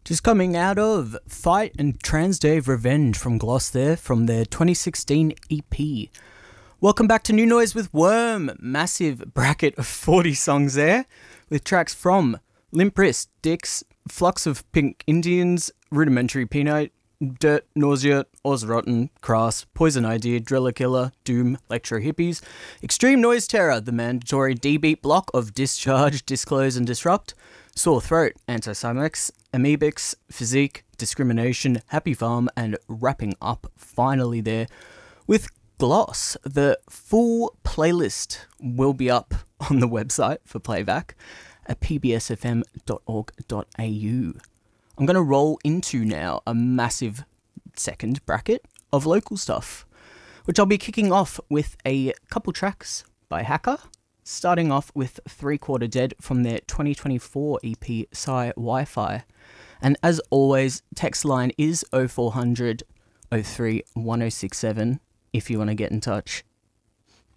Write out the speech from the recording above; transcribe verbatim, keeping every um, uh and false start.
Just coming out of Fight and Trans Day of Revenge from Gloss there, from their twenty sixteen E P. Welcome back to New Noise with Worm. Massive bracket of forty songs there, with tracks from Limp Wrist, Dix, Flux of Pink Indians, Rudimentary Peanut, Dirt, Nausea, Oz Rotten, Crass, Poison Idea, Driller Killer, Doom, Lecture Hippies, Extreme Noise Terror, the mandatory D-beat block of Discharge, Disclose and Disrupt, Sore Throat, Anticimex, Amoebix, Physique, Discrimination, Happy Farm, and wrapping up finally there with Gloss. The full playlist will be up on the website for playback at p b s f m dot org dot a u. I'm going to roll into now a massive second bracket of local stuff, which I'll be kicking off with a couple tracks by Hacker, starting off with Three Quarter Dead from their twenty twenty-four E P Sci Wi-Fi. And as always, text line is oh four hundred, oh three, ten sixty-seven if you want to get in touch.